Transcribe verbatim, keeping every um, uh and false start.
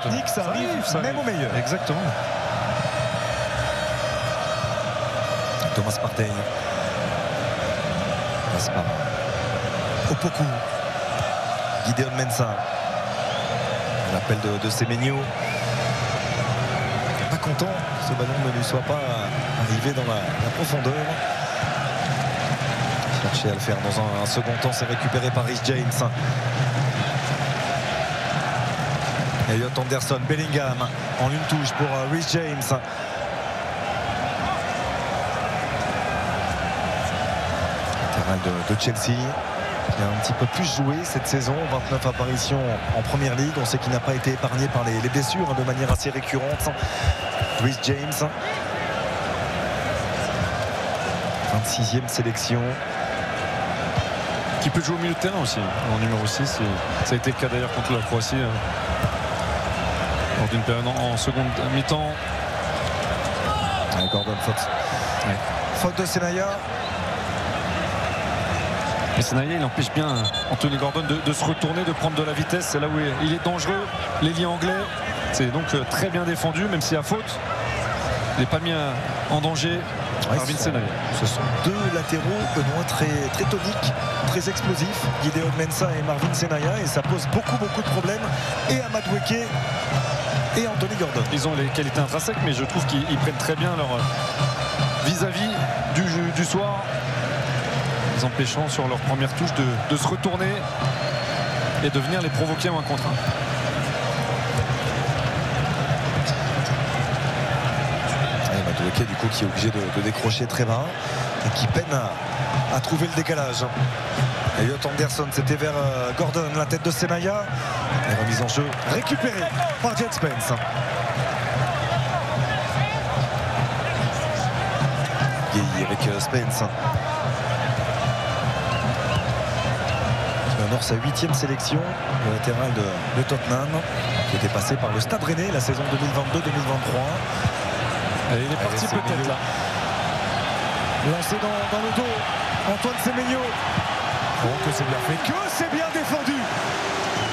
technique, ça, ça arrive, arrive ça même arrive. Au meilleur. Exactement. Thomas Partey passe par Opoku, Gideon Mensah, l'appel de, de Semenyo. Pas content que ce ballon ne lui soit pas arrivé dans la, la profondeur. Chercher à le faire dans un, un second temps, c'est récupéré par Reece James. Elliot Anderson, Bellingham en une touche pour Reece James. De, de Chelsea, qui a un petit peu plus joué cette saison, vingt-neuf apparitions en première ligue. On sait qu'il n'a pas été épargné par les, les blessures hein, de manière assez récurrente. Reece James, vingt-sixième sélection. Qui peut jouer au milieu de terrain aussi, en numéro six. Ça a été le cas d'ailleurs contre la Croatie hein, lors d'une période en, en seconde mi-temps. Ouais, Gordon, faute. Ouais. Faute de Senaya. Et Senaya, il empêche bien Anthony Gordon de, de se retourner, de prendre de la vitesse. C'est là où il est dangereux. L'ailier anglais, c'est donc très bien défendu, même s'il y a faute. Il n'est pas mis en danger. Ouais, Marvin Senaya. Ce sont deux latéraux, Benoît, très, très toniques, très explosifs. Gideon Mensah et Marvin Senaya. Et ça pose beaucoup, beaucoup de problèmes. Et à Madueke et Anthony Gordon. Ils ont les qualités intrinsèques, mais je trouve qu'ils prennent très bien leur vis-à-vis du, du soir. Empêchant sur leur première touche de, de se retourner et de venir les provoquer en un contre un. Madueke du coup qui est obligé de, de décrocher très bas et qui peine à, à trouver le décalage. Elliot Anderson, c'était vers euh, Gordon, la tête de Senaya et remise en jeu récupérée par Jed Spence. Gueye avec euh, Spence. Sa huitième sélection, le latéral de, de Tottenham, qui était passé par le Stade Rennais la saison deux mille vingt-deux deux mille vingt-trois. Allez, il est parti peut-être là. Lancé dans, dans le dos, Antoine Semenyo. Oh, que c'est bien fait, que c'est bien défendu.